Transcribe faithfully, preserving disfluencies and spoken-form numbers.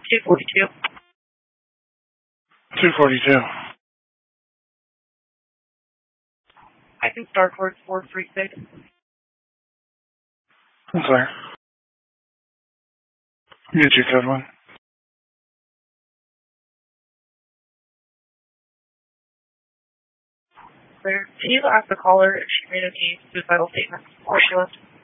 two forty-two. two forty-two. I can start towards four three six. I'm sorry. Get your code one. Sir, can you ask the caller if she made any suicidal statements before she left?